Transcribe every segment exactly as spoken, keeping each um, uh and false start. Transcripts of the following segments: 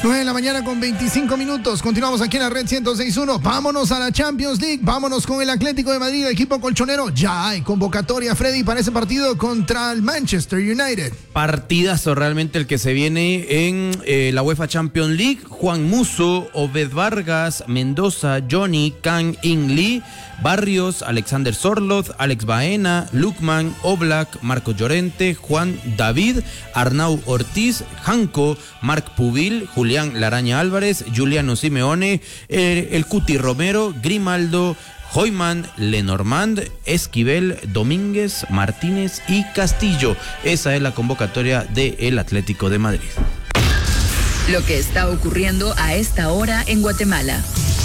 nueve de la mañana con veinticinco minutos. Continuamos aquí en la red ciento seis punto uno. Vámonos a la Champions League. Vámonos con el Atlético de Madrid, equipo colchonero. Ya hay convocatoria, Freddy, para ese partido contra el Manchester United. Partidazo realmente el que se viene en eh, la UEFA Champions League. Juan Musso, Obed Vargas, Mendoza, Johnny, Kang In Lee, Barrios, Alexander Sorloth, Alex Baena, Lukman, Oblak, Marcos Llorente, Juan David, Arnau Ortiz, Janco, Marc Pubil, Julián Laraña Álvarez, Juliano Simeone, eh, el Cuti Romero, Grimaldo, Hoyman, Lenormand, Esquivel, Domínguez, Martínez y Castillo. Esa es la convocatoria del Atlético de Madrid. Lo que está ocurriendo a esta hora en Guatemala.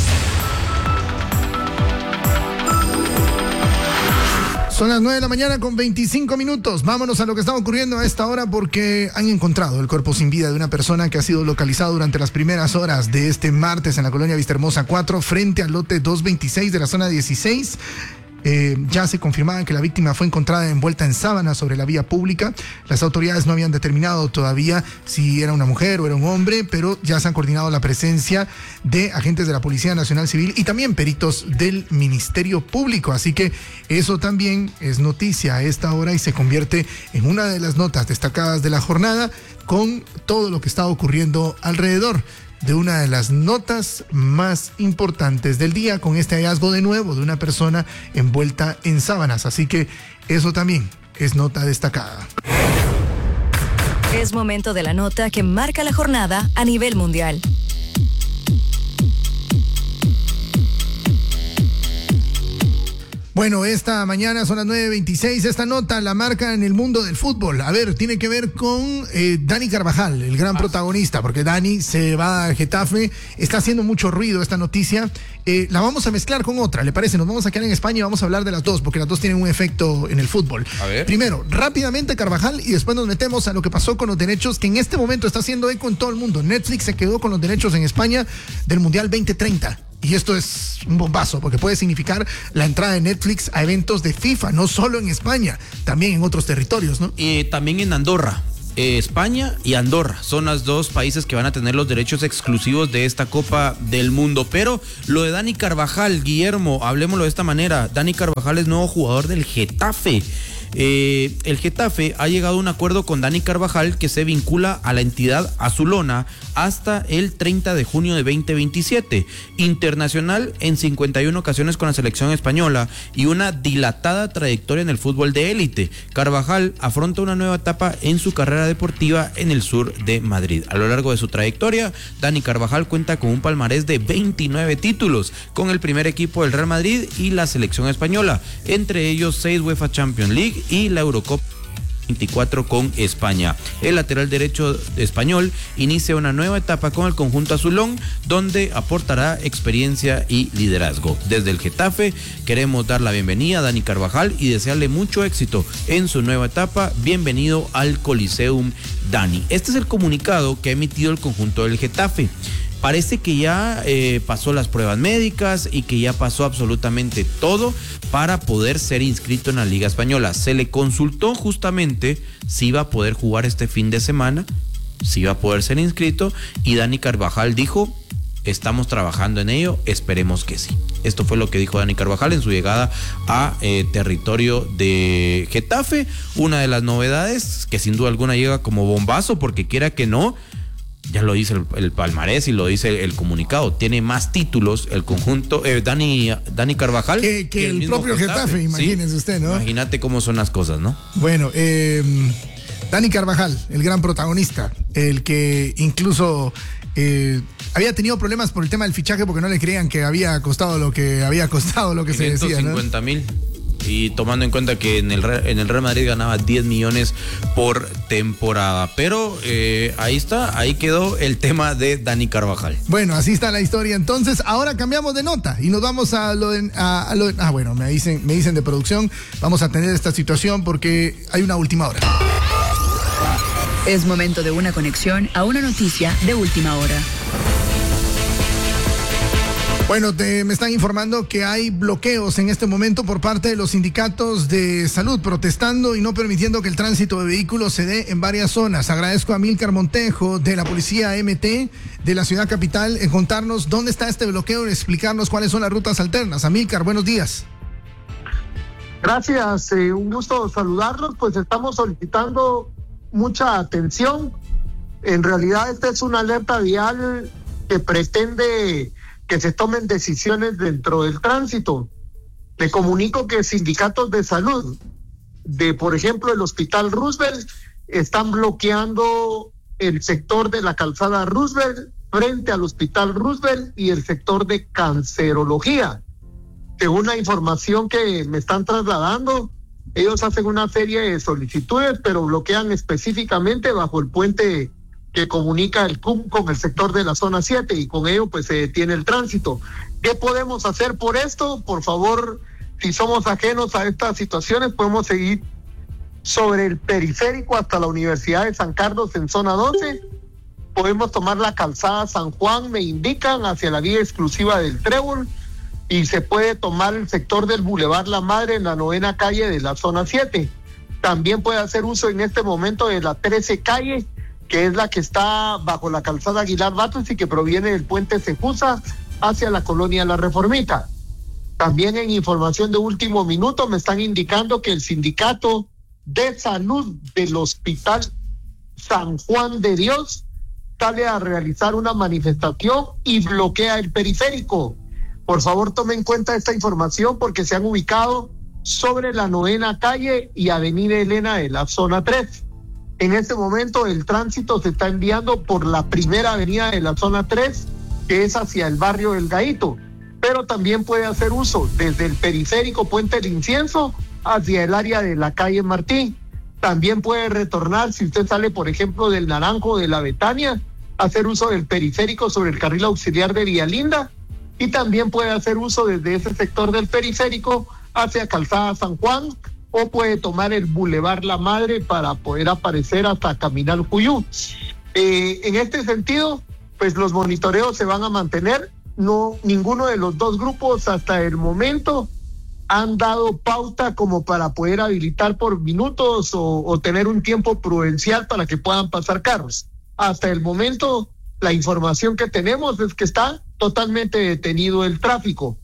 Son las nueve de la mañana con veinticinco minutos. Vámonos a lo que está ocurriendo a esta hora porque han encontrado el cuerpo sin vida de una persona que ha sido localizado durante las primeras horas de este martes en la colonia Vistahermosa cuatro frente al lote doscientos veintiséis de la zona dieciséis. Eh, ya se confirmaba que la víctima fue encontrada envuelta en sábanas sobre la vía pública. Las autoridades no habían determinado todavía si era una mujer o era un hombre, pero ya se han coordinado la presencia de agentes de la Policía Nacional Civil y también peritos del Ministerio Público. Así que eso también es noticia a esta hora y se convierte en una de las notas destacadas de la jornada con todo lo que está ocurriendo alrededor de una de las notas más importantes del día, con este hallazgo de nuevo de una persona envuelta en sábanas. Así que eso también es nota destacada. Es momento de la nota que marca la jornada a nivel mundial. Bueno, esta mañana son las nueve veintiséis. Esta nota la marca en el mundo del fútbol. A ver, tiene que ver con eh, Dani Carvajal, el gran ah. protagonista, porque Dani se va a Getafe. Está haciendo mucho ruido esta noticia. Eh, la vamos a mezclar con otra, ¿le parece? Nos vamos a quedar en España y vamos a hablar de las dos, porque las dos tienen un efecto en el fútbol. A ver. Primero, rápidamente Carvajal y después nos metemos a lo que pasó con los derechos, que en este momento está haciendo eco en todo el mundo. Netflix se quedó con los derechos en España del Mundial veinte treinta. Y esto es un bombazo, porque puede significar la entrada de Netflix a eventos de FIFA, no solo en España, también en otros territorios, ¿no? Y también en Andorra. Eh, España y Andorra son los dos países que van a tener los derechos exclusivos de esta Copa del Mundo. Pero lo de Dani Carvajal, Guillermo, hablemoslo de esta manera. Dani Carvajal es nuevo jugador del Getafe. Eh, el Getafe ha llegado a un acuerdo con Dani Carvajal que se vincula a la entidad azulona hasta el treinta de junio de veinte veintisiete. Internacional en cincuenta y una ocasiones con la selección española y una dilatada trayectoria en el fútbol de élite. Carvajal afronta una nueva etapa en su carrera deportiva en el sur de Madrid. A lo largo de su trayectoria, Dani Carvajal cuenta con un palmarés de veintinueve títulos con el primer equipo del Real Madrid y la selección española, entre ellos seis UEFA Champions League y la Eurocopa veinticuatro con España. El lateral derecho español inicia una nueva etapa con el conjunto azulón, donde aportará experiencia y liderazgo. Desde el Getafe queremos dar la bienvenida a Dani Carvajal y desearle mucho éxito en su nueva etapa. Bienvenido al Coliseum, Dani. Este es el comunicado que ha emitido el conjunto del Getafe. Parece que ya eh, pasó las pruebas médicas y que ya pasó absolutamente todo para poder ser inscrito en la Liga Española. Se le consultó justamente si iba a poder jugar este fin de semana, si iba a poder ser inscrito, y Dani Carvajal dijo: estamos trabajando en ello, esperemos que sí. Esto fue lo que dijo Dani Carvajal en su llegada a eh, territorio de Getafe. Una de las novedades que sin duda alguna llega como bombazo, porque quiera que no, ya lo dice el, el palmarés y lo dice el, el comunicado, tiene más títulos el conjunto, eh, Dani, Dani Carvajal que, que, que el, el propio Getafe, Getafe imagínese, ¿sí? Usted, ¿no? Imagínate cómo son las cosas, ¿no? Bueno, eh, Dani Carvajal, el gran protagonista, el que incluso eh, había tenido problemas por el tema del fichaje porque no le creían que había costado lo que había costado lo que se decía, ¿no? quinientos cincuenta mil. Y tomando en cuenta que en el, en el Real Madrid ganaba diez millones por temporada. Pero eh, ahí está, ahí quedó el tema de Dani Carvajal. Bueno, así está la historia. Entonces, ahora cambiamos de nota y nos vamos a lo de... A, a lo de ah, bueno, me dicen, me dicen de producción, vamos a tener esta situación porque hay una última hora. Es momento de una conexión a una noticia de última hora. Bueno, te, me están informando que hay bloqueos en este momento por parte de los sindicatos de salud, protestando y no permitiendo que el tránsito de vehículos se dé en varias zonas. Agradezco a Amílcar Montejo de la Policía M T de la ciudad capital en contarnos dónde está este bloqueo y explicarnos cuáles son las rutas alternas. Amílcar, buenos días. Gracias, eh, un gusto saludarlos. Pues estamos solicitando mucha atención. En realidad esta es una alerta vial que pretende que se tomen decisiones dentro del tránsito. Le comunico que sindicatos de salud de, por ejemplo, el Hospital Roosevelt están bloqueando el sector de la calzada Roosevelt frente al Hospital Roosevelt y el sector de cancerología. Según la información que me están trasladando, ellos hacen una serie de solicitudes, pero bloquean específicamente bajo el puente que comunica el C U M con el sector de la zona siete, y con ello pues se detiene el tránsito. ¿Qué podemos hacer por esto? Por favor, si somos ajenos a estas situaciones, podemos seguir sobre el periférico hasta la Universidad de San Carlos en zona doce. Podemos tomar la calzada San Juan, me indican, hacia la vía exclusiva del Trébol, y se puede tomar el sector del Boulevard La Madre en la novena calle de la zona siete. También puede hacer uso en este momento de la trece calle, que es la que está bajo la calzada Aguilar Batres y que proviene del puente Cejusa hacia la colonia La Reformita. También en información de último minuto me están indicando que el sindicato de salud del Hospital San Juan de Dios sale a realizar una manifestación y bloquea el periférico. Por favor, tomen en cuenta esta información porque se han ubicado sobre la novena calle y avenida Elena de la zona tres. En este momento el tránsito se está enviando por la primera avenida de la zona tres, que es hacia el barrio del Gaito, pero también puede hacer uso desde el periférico Puente del Incienso hacia el área de la calle Martín. También puede retornar, si usted sale por ejemplo del Naranjo de la Betania, hacer uso del periférico sobre el carril auxiliar de Villalinda, y también puede hacer uso desde ese sector del periférico hacia Calzada San Juan, o puede tomar el Boulevard La Madre para poder aparecer hasta Caminal Cuyú. Eh, en este sentido, pues los monitoreos se van a mantener. No, ninguno de los dos grupos hasta el momento han dado pauta como para poder habilitar por minutos o, o tener un tiempo prudencial para que puedan pasar carros. Hasta el momento, la información que tenemos es que está totalmente detenido el tráfico.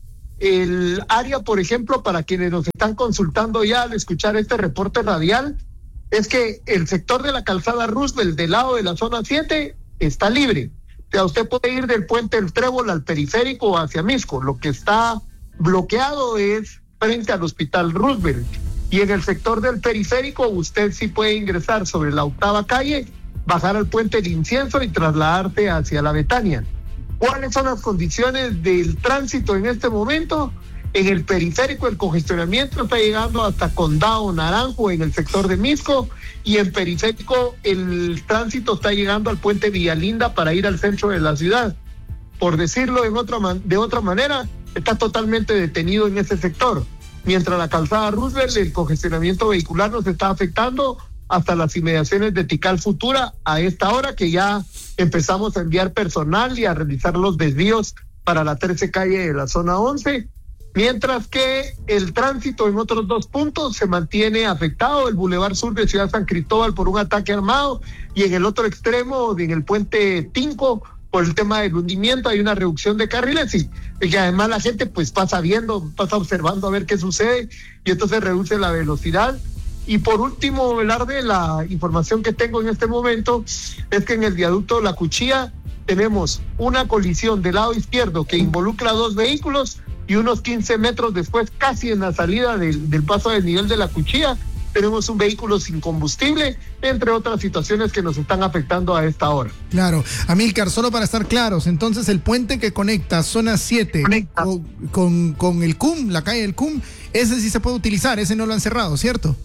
El área, por ejemplo, para quienes nos están consultando ya al escuchar este reporte radial, es que el sector de la calzada Roosevelt del lado de la zona siete está libre. O sea, usted puede ir del puente del Trébol al periférico o hacia Misco. Lo que está bloqueado es frente al Hospital Roosevelt. Y en el sector del periférico usted sí puede ingresar sobre la octava calle, bajar al puente del Incienso y trasladarse hacia la Betania. ¿Cuáles son las condiciones del tránsito en este momento? En el periférico el congestionamiento está llegando hasta Condado Naranjo en el sector de Misco, y en periférico el tránsito está llegando al puente Villalinda para ir al centro de la ciudad. Por decirlo en otra man- de otra manera, está totalmente detenido en ese sector. Mientras la calzada Roosevelt, el congestionamiento vehicular nos está afectando hasta las inmediaciones de Tikal Futura a esta hora, que ya empezamos a enviar personal y a realizar los desvíos para la trece calle de la zona once, mientras que el tránsito en otros dos puntos se mantiene afectado: el Boulevard Sur de Ciudad San Cristóbal por un ataque armado, y en el otro extremo, en el puente Tinco, por el tema del hundimiento hay una reducción de carriles, y, y que además la gente pues pasa viendo, pasa observando a ver qué sucede, y entonces reduce la velocidad. Y por último, Velarde, la información que tengo en este momento es que en el viaducto La Cuchilla tenemos una colisión del lado izquierdo que involucra a dos vehículos, y unos quince metros después, casi en la salida del, del paso del nivel de La Cuchilla, tenemos un vehículo sin combustible, entre otras situaciones que nos están afectando a esta hora. Claro. Amílcar, solo para estar claros, entonces el puente que conecta zona siete Conecta. con, con, con el C U M, la calle del C U M, ese sí se puede utilizar, ese no lo han cerrado, ¿cierto?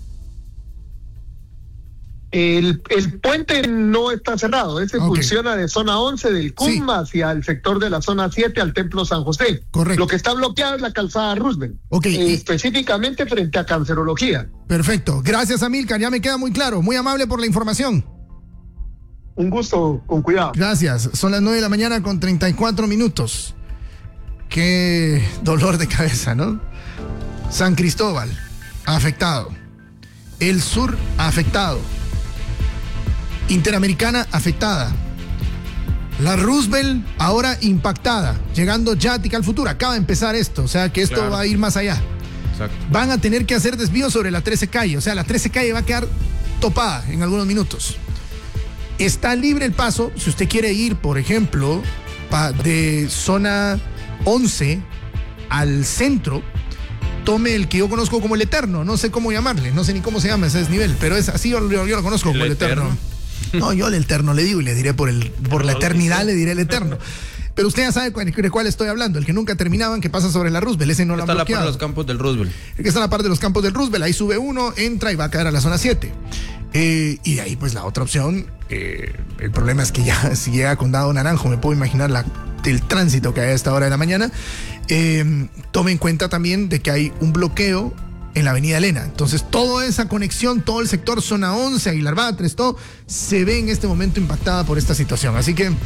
El, el puente no está cerrado, ese Okay. funciona de zona once del C U M Sí. hacia el sector de la zona siete al Templo San José. Correcto. Lo que está bloqueado es la calzada Roosevelt, Ok. eh, específicamente frente a cancerología. Perfecto. Gracias, Amílcar, ya me queda muy claro. Muy amable por la información. Un gusto, con cuidado. Gracias. Son las nueve de la mañana con treinta y cuatro minutos. qué dolor de cabeza, ¿no? San Cristóbal, afectado. El sur, afectado. Interamericana, afectada. La Roosevelt, ahora impactada. Llegando ya a Tikal Futura. Acaba de empezar esto, o sea que esto claro. va a ir más allá. Exacto. Van a tener que hacer desvíos sobre la trece calle, o sea, la trece calle va a quedar topada en algunos minutos. Está libre el paso, si usted quiere ir, por ejemplo, pa, de zona once al centro, tome el que yo conozco como el Eterno, no sé cómo llamarle, no sé ni cómo se llama ese desnivel, pero es así, yo, yo, yo lo conozco como el, el Eterno. Eterno. No, yo el Eterno le digo y le diré por, el, por la eternidad, le diré el Eterno. Pero usted ya sabe de cuál estoy hablando, el que nunca terminaban, que pasa sobre la Roosevelt, ese no lo han bloqueado. Está a la par de los campos del Roosevelt. El que está a la par de los campos del Roosevelt, ahí sube uno, entra y va a caer a la zona siete. Eh, y de ahí pues la otra opción, eh, el problema es que ya si llega Condado Naranjo, me puedo imaginar la, el tránsito que hay a esta hora de la mañana. Eh, tome en cuenta también de que hay un bloqueo en la avenida Elena. Entonces toda esa conexión, todo el sector zona once, Aguilar Batres, todo, se ve en este momento impactada por esta situación. Así que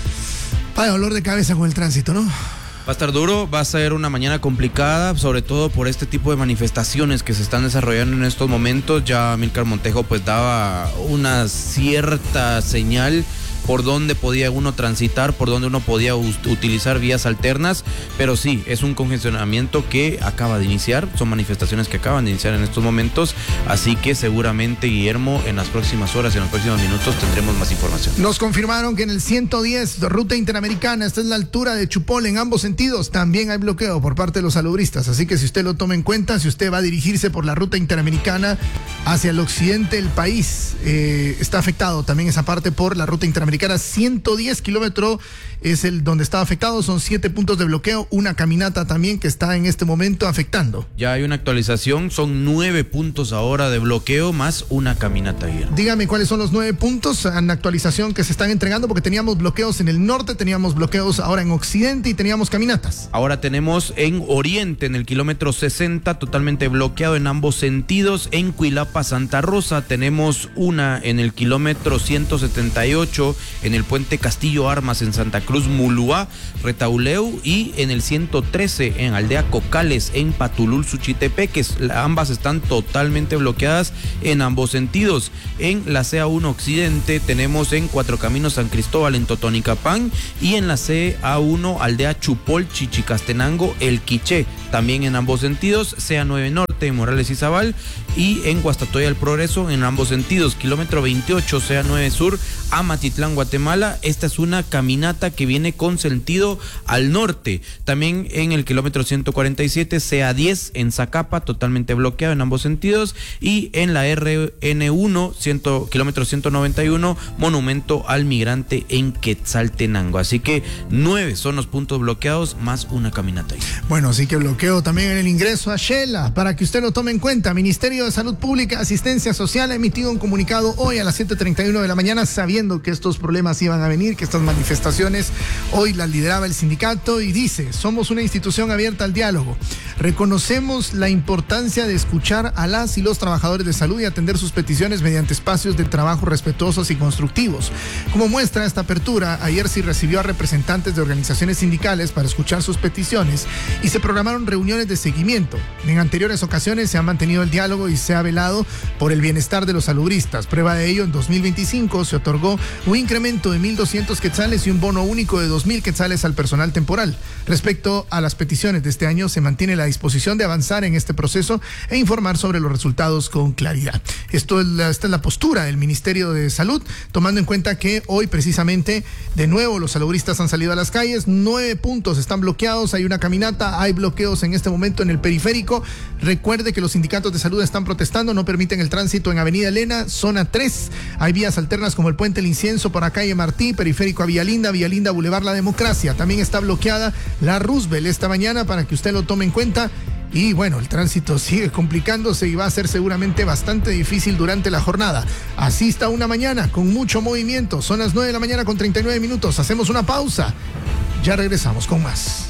vaya dolor de cabeza con el tránsito, ¿no? Va a estar duro, va a ser una mañana complicada, sobre todo por este tipo de manifestaciones que se están desarrollando en estos momentos. Ya Amílcar Montejo pues daba una cierta señal por dónde podía uno transitar, por dónde uno podía utilizar vías alternas, pero sí, es un congestionamiento que acaba de iniciar, son manifestaciones que acaban de iniciar en estos momentos, así que seguramente, Guillermo, en las próximas horas, en los próximos minutos tendremos más información. Nos confirmaron que en el ciento diez, ruta interamericana, esta es la altura de Chupol en ambos sentidos, también hay bloqueo por parte de los salubristas, así que si usted lo toma en cuenta, si usted va a dirigirse por la ruta interamericana hacia el occidente del país, eh, está afectado también esa parte por la ruta interamericana. ciento diez kilómetros es el donde está afectado, son siete puntos de bloqueo, una caminata también que está en este momento afectando. Ya hay una actualización, son nueve puntos ahora de bloqueo más una caminata ahí. Dígame cuáles son los nueve puntos en actualización que se están entregando, porque teníamos bloqueos en el norte, teníamos bloqueos ahora en occidente y teníamos caminatas. Ahora tenemos en oriente, en el kilómetro sesenta, totalmente bloqueado en ambos sentidos. En Cuilapa, Santa Rosa, tenemos una en el kilómetro ciento setenta y ocho, en el puente Castillo Armas en Santa Cruz, Muluá, Retauleu, y en el ciento trece en Aldea Cocales en Patulul, Suchitepeques. Ambas están totalmente bloqueadas en ambos sentidos. En la C A uno Occidente tenemos en Cuatro Caminos San Cristóbal en Totonicapán, y en la C A uno Aldea Chupol, Chichicastenango, El Quiché, también en ambos sentidos. C A nueve Norte en Morales y Zabal, y en Guastatoya El Progreso en ambos sentidos. Kilómetro veintiocho, C A nueve Sur, Amatitlán, Guatemala. Esta es una caminata que viene con sentido al norte. También en el kilómetro ciento cuarenta y siete, C A diez en Zacapa, totalmente bloqueado en ambos sentidos. Y en la R N uno, kilómetro ciento noventa y uno, Monumento al Migrante en Quetzaltenango. Así que nueve son los puntos bloqueados más una caminata ahí. Bueno, así que bloqueo también en el ingreso a Shela, para que usted lo tome en cuenta. Ministerio de Salud Pública, Asistencia Social ha emitido un comunicado hoy a las siete treinta y uno de la mañana, sabiendo que estos problemas iban a venir, que estas manifestaciones hoy las lideraba el sindicato, y dice: somos una institución abierta al diálogo. Reconocemos la importancia de escuchar a las y los trabajadores de salud y atender sus peticiones mediante espacios de trabajo respetuosos y constructivos. Como muestra esta apertura, ayer sí recibió a representantes de organizaciones sindicales para escuchar sus peticiones y se programaron reuniones de seguimiento. En anteriores ocasiones se ha mantenido el diálogo y se ha velado por el bienestar de los salubristas. Prueba de ello, en dos mil veinticinco se otorgó un incremento de mil doscientos quetzales y un bono único de dos mil quetzales al personal temporal. Respecto a las peticiones de este año, se mantiene la disposición de avanzar en este proceso e informar sobre los resultados con claridad. Esto es la, esta es la postura del Ministerio de Salud, tomando en cuenta que hoy precisamente de nuevo los salubristas han salido a las calles. Nueve puntos están bloqueados, hay una caminata, hay bloqueos en este momento en el periférico. Recuerde que los sindicatos de salud están protestando, no permiten el tránsito en Avenida Elena, zona tres. Hay vías alternas como el Puente El Incienso por la calle Martí, periférico a Villalinda, Villalinda Boulevard La Democracia. También está bloqueada la Roosevelt esta mañana, para que usted lo tome en cuenta. Y bueno, el tránsito sigue complicándose y va a ser seguramente bastante difícil durante la jornada. Así está una mañana con mucho movimiento. Son las nueve de la mañana con treinta y nueve minutos. Hacemos una pausa. Ya regresamos con más.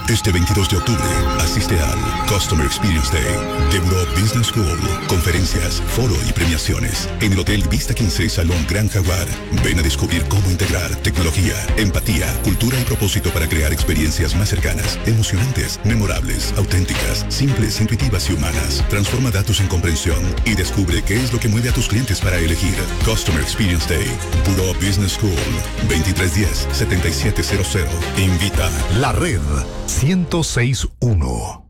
Este veintidós de octubre, asiste al Customer Experience Day de Buró Business School. Conferencias, foro y premiaciones en el Hotel Vista quince Salón Gran Jaguar. Ven a descubrir cómo integrar tecnología, empatía, cultura y propósito para crear experiencias más cercanas, emocionantes, memorables, auténticas, simples, intuitivas y humanas. Transforma datos en comprensión y descubre qué es lo que mueve a tus clientes para elegir. Customer Experience Day, Buró Business School, veintitrés diez, setenta y siete cero cero. Invita. La Red ciento seis punto uno.